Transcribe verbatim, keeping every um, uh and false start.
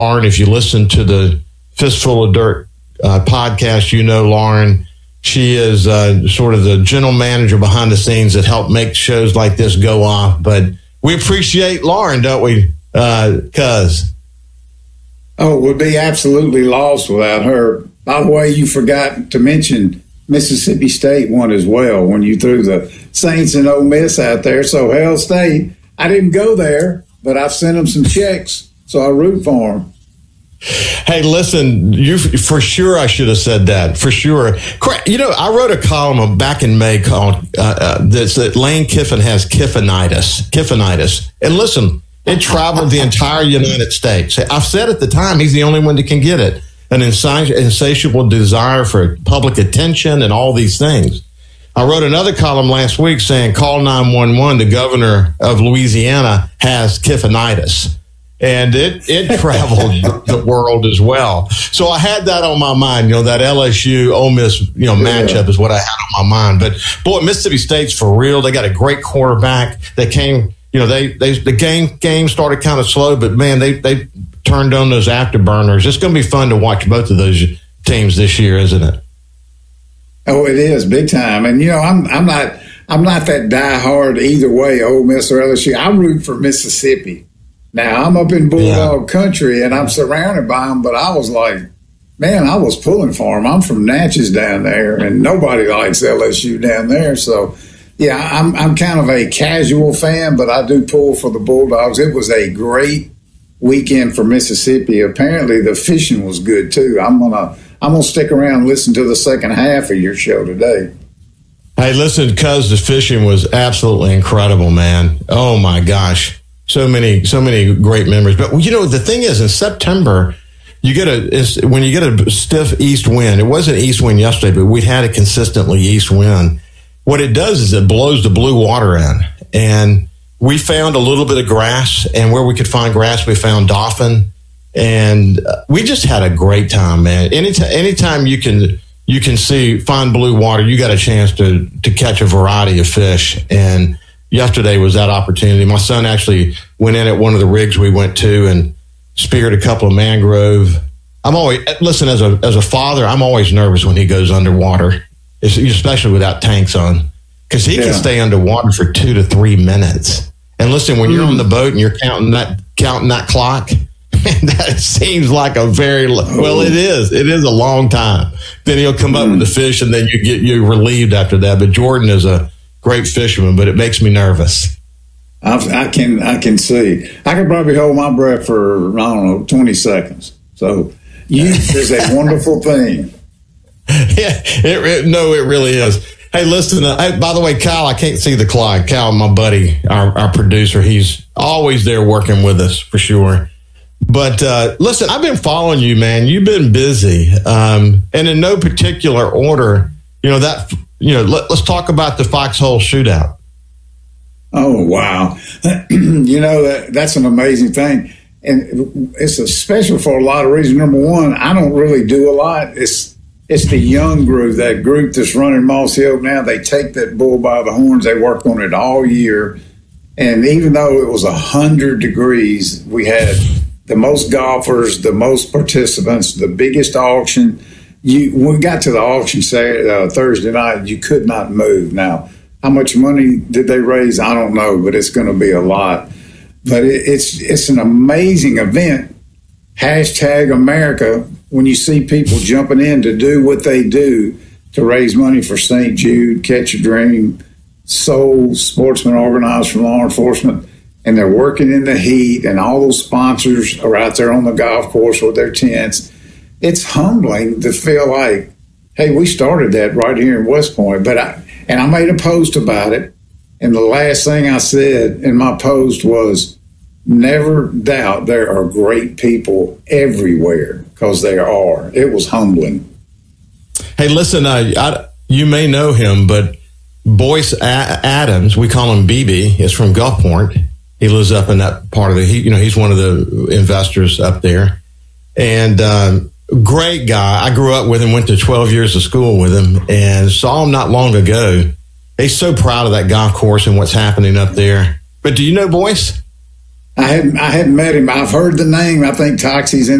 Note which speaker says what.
Speaker 1: Lauren, if you listen to the Fistful of Dirt uh, podcast, you know Lauren. She is uh, sort of the general manager behind the scenes that help make shows like this go off. But we appreciate Lauren, don't we, uh, Cuz?
Speaker 2: Oh, we'd be absolutely lost without her. By the way, you forgot to mention Mississippi State won as well when you threw the Saints and Ole Miss out there. So, Hail State, I didn't go there, but I've sent them some checks, so I root for them.
Speaker 1: Hey, listen, you for sure I should have said that, for sure. You know, I wrote a column back in May called uh, uh, that's that Lane Kiffin has Kiffinitis. Kiffinitis. And listen, it traveled the entire United States. I've said at the time, he's the only one that can get it. An insatiable desire for public attention and all these things. I wrote another column last week saying, call nine one one, the governor of Louisiana has Kiffinitis. And it, it traveled the world as well. So I had that on my mind. You know, that L S U Ole Miss, you know, matchup is what I had on my mind. But boy, Mississippi State's for real. They got a great quarterback. They came, you know, they, they the game game started kind of slow, but man, they they turned on those afterburners. It's going to be fun to watch both of those teams this year, isn't it?
Speaker 2: Oh, it is big time. And you know, I'm I'm not I'm not that diehard either way, Ole Miss or L S U. I root for Mississippi. Now, I'm up in Bulldog yeah. country, and I'm surrounded by them, but I was like, man, I was pulling for them. I'm from Natchez down there, and nobody likes L S U down there. So, yeah, I'm I'm kind of a casual fan, but I do pull for the Bulldogs. It was a great weekend for Mississippi. Apparently, the fishing was good, too. I'm going to I'm gonna stick around and listen to the second half of your show today.
Speaker 1: Hey, listen, cuz the fishing was absolutely incredible, man. Oh, my gosh. So many, so many great memories. But, you know, the thing is, in September, you get a, when you get a stiff east wind, it wasn't east wind yesterday, but we had a consistently east wind. What it does is it blows the blue water in. And we found a little bit of grass, and where we could find grass, we found dolphin. And we just had a great time, man. Anytime, anytime you can, you can see, find blue water, you got a chance to, to catch a variety of fish. And yesterday was that opportunity. My son actually went in at one of the rigs we went to and speared a couple of mangrove. I'm always, listen, as a as a father, I'm always nervous when he goes underwater, especially without tanks on, because he yeah. can stay underwater for two to three minutes. And listen, when mm. you're on the boat and you're counting that counting that clock, that seems like a very, well, it is. It is a long time. Then he'll come mm. up with the fish, and then you get you relieved after that. But Jordan is a great fisherman, but it makes me nervous.
Speaker 2: I've, I can I can see. I can probably hold my breath for, I don't know, twenty seconds. So youth is a wonderful thing.
Speaker 1: Yeah, it, it, no, it really is. Hey, listen, uh, I, by the way, Kyle, I can't see the clock. Kyle, my buddy, our, our producer, he's always there working with us for sure. But uh, listen, I've been following you, man. You've been busy. Um, and in no particular order, you know, that... You know, let, let's talk about the Foxhole shootout.
Speaker 2: Oh, wow. You know, that, that's an amazing thing. And it's a special for a lot of reasons. Number one, I don't really do a lot. It's it's the young group, that group that's running Moss Hill now. They take that bull by the horns. They work on it all year. And even though it was one hundred degrees, we had the most golfers, the most participants, the biggest auction. You, when we got to the auction Saturday, uh, Thursday night, you could not move. Now, how much money did they raise? I don't know, but it's going to be a lot. But it, it's it's an amazing event. Hashtag America, when you see people jumping in to do what they do to raise money for Saint Jude, Catch a Dream, Soul, Sportsman Organized for Law Enforcement, and they're working in the heat, and all those sponsors are out there on the golf course with their tents. It's humbling to feel like, hey, we started that right here in West Point. But I, and I made a post about it. And the last thing I said in my post was, never doubt there are great people everywhere, because there are. It was humbling.
Speaker 1: Hey, listen, uh, I, you may know him, but Boyce a- Adams, we call him B B, is from Gulfport. He lives up in that part of the, he, you know, he's one of the investors up there. And, um, great guy. I grew up with him, went to twelve years of school with him, and saw him not long ago. He's so proud of that golf course and what's happening up there. But do you know Boyce?
Speaker 2: I hadn't I hadn't met him. I've heard the name. I think Toxie's in